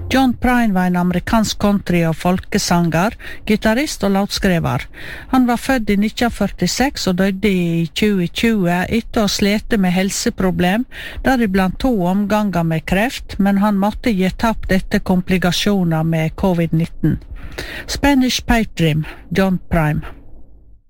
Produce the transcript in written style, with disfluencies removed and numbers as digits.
John Prine var en amerikansk country- og folkesanger, gitarrist og låtskriver. Han var født i 1946 og døde i 2020 etter å slete med helseproblem, deriblant 2 omganger med kreft, men han måtte gi tapt etter komplikasjoner med covid-19. Spanish Pipe Dream, John Prine.